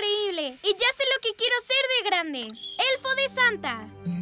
increíble! Y ya sé lo que quiero ser de grande. ¡Elfo de Santa!